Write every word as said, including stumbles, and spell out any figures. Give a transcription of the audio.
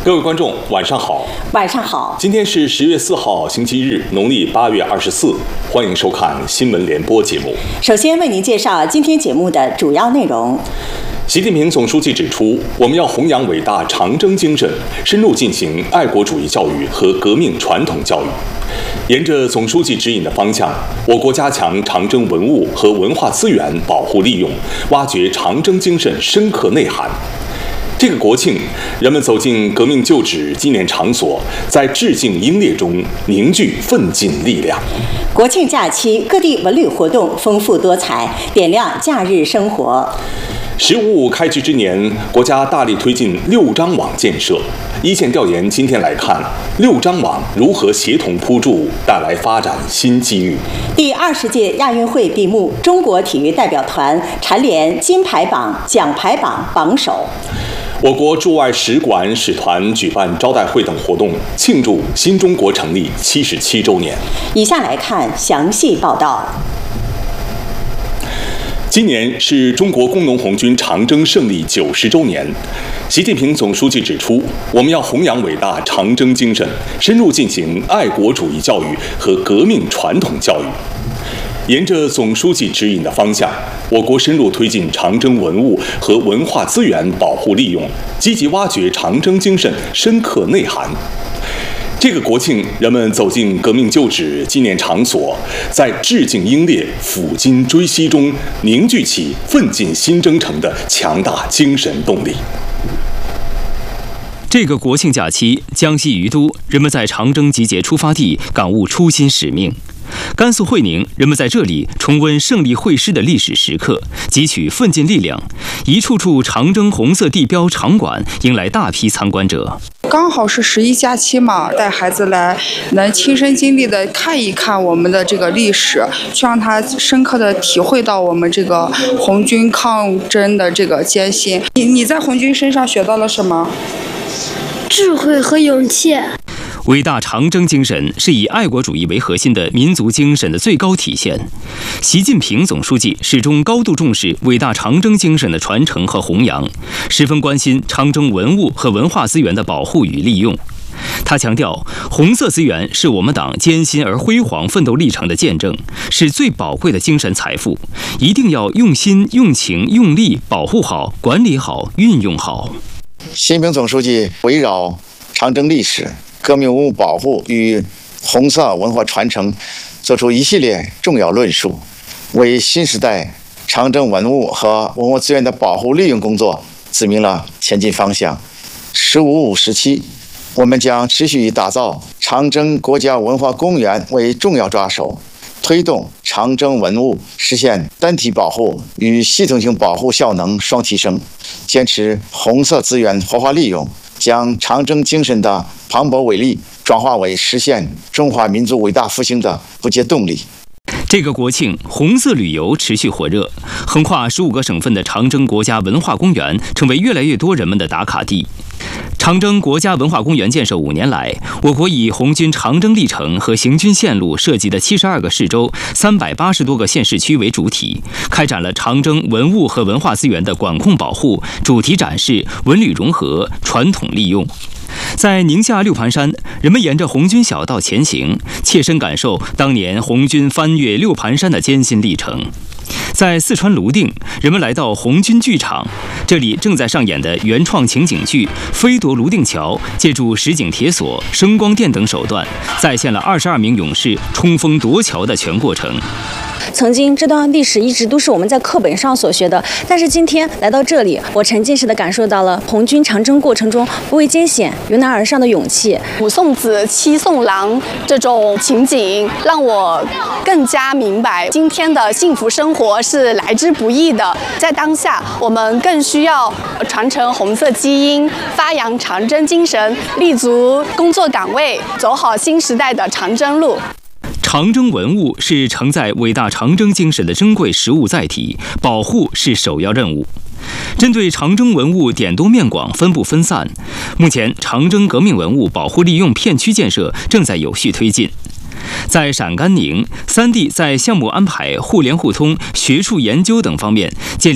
各位观众，晚上好。 晚上好。 今天是十月四号，星期日，农历八月二十四。欢迎收看新闻联播节目。 首先为您介绍今天节目的主要内容。 习近平总书记指出，我们要弘扬伟大长征精神，深入进行爱国主义教育和革命传统教育。沿着总书记指引的方向，我国加强长征文物和文化资源保护利用，挖掘长征精神深刻内涵。这个国庆，人们走进革命旧址纪念场所，在致敬英烈中凝聚奋进力量。 国庆假期，各地文旅活动丰富多彩，点亮假日生活。 十五五开局之年，国家大力推进六张网建设。一线调研今天来看，六张网如何协同铺筑，带来发展新机遇。 第二十届亚运会闭幕，中国体育代表团蝉联金牌榜、奖牌榜榜首。 我国驻外使馆使团举办招待会等活动，庆祝新中国成立七十七周年。 以下来看详细报道。 今年是中国工农红军长征胜利九十周年，习近平总书记指出，我们要弘扬伟大长征精神，深入进行爱国主义教育和革命传统教育。沿着总书记指引的方向，我国深入推进长征文物和文化资源保护利用，积极挖掘长征精神深刻内涵。这个国庆，人们走进革命旧址纪念场所，在致敬英烈、抚今追昔中凝聚起奋进新征程的强大精神动力。 这个国庆假期，江西于都，人们在长征集结出发地感悟初心使命；甘肃会宁，人们在这里重温胜利会师的历史时刻，汲取奋进力量。一处处长征红色地标场馆迎来大批参观者。 刚好是十一假期嘛，带孩子来，能亲身经历的看一看我们的这个历史，去让他深刻的体会到我们这个红军抗争的这个艰辛。你你在红军身上学到了什么？ 智慧和勇气。 伟大长征精神是以爱国主义为核心的民族精神的最高体现。习近平总书记始终高度重视伟大长征精神的传承和弘扬，十分关心长征文物和文化资源的保护与利用。他强调，红色资源是我们党艰辛而辉煌奋斗历程的见证，是最宝贵的精神财富，一定要用心、用情、用力保护好、管理好、运用好。 习近平总书记围绕长征历史、革命文物保护与红色文化传承作出一系列重要论述，为新时代长征文物和文物资源的保护利用工作指明了前进方向。十五五时期，我们将持续以打造长征国家文化公园为重要抓手，推动长征文物实现单体保护与系统性保护效能双提升，坚持红色资源活化利用，将长征精神的磅礴伟力转化为实现中华民族伟大复兴的不竭动力。 这个国庆，红色旅游持续火热，横跨十五个省份的长征国家文化公园成为越来越多人们的打卡地。长征国家文化公园建设五年来，我国以红军长征历程和行军线路设计的七十二个市州、三百八十多个县市区为主体，开展了长征文物和文化资源的管控保护、主题展示、文旅融合、传统利用。在宁夏六盘山，人们沿着红军小道前行，切身感受当年红军翻越六盘山的艰辛历程。在四川泸定，人们来到红军剧场，这里正在上演的原创情景剧《飞夺泸定桥》，借助实景铁索、声光电等手段，再现了二十二名勇士冲锋夺桥的全过程。 曾经这段历史一直都是我们在课本上所学的，但是今天来到这里，我沉浸式的感受到了红军长征过程中不畏艰险、迎难而上的勇气。 五送子，七送郎这种情景，让我更加明白今天的幸福生活是来之不易的。在当下，我们更需要传承红色基因，发扬长征精神，立足工作岗位，走好新时代的长征路。 长征文物是承载伟大长征精神的珍贵实物载体，保护是首要任务。针对长征文物点多面广、分布分散，目前长征革命文物保护利用片区建设正在有序推进。在陕甘宁，三地在项目安排、互联互通、学术研究等方面建立